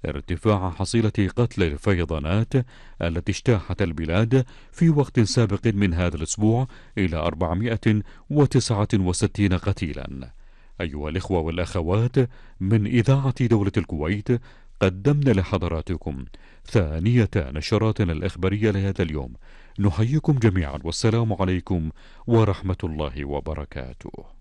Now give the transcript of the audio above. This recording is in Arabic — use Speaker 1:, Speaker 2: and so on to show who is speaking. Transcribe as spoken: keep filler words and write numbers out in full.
Speaker 1: ارتفاع حصيلة قتل الفيضانات التي اجتاحت البلاد في وقت سابق من هذا الأسبوع إلى أربعمائة وتسعة وستين قتيلا. أيها الإخوة والأخوات، من إذاعة دولة الكويت قدمنا لحضراتكم ثانية نشراتنا الإخبارية لهذا اليوم. نحييكم جميعا والسلام عليكم ورحمة الله وبركاته.